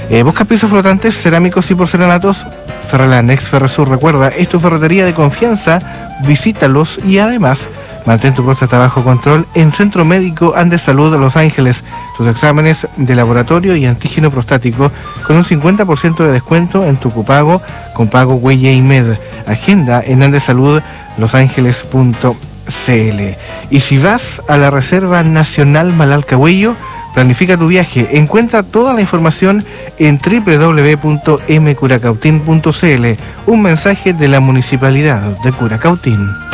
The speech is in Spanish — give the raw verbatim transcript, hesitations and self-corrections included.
Eh, busca pisos flotantes, cerámicos y porcelanatos. Ferreland ex Ferresur, recuerda, es tu ferretería de confianza, visítalos y además mantén tu próstata bajo control en Centro Médico Andes Salud Los Ángeles. Tus exámenes de laboratorio y antígeno prostático con un cincuenta por ciento de descuento en tu copago con pago Huella y Med. Agenda en andesalud los ángeles punto c l. Y si vas a la Reserva Nacional Malalcahuello, planifica tu viaje. Encuentra toda la información en doble u doble u doble u punto m curacautín punto c l. Un mensaje de la Municipalidad de Curacautín.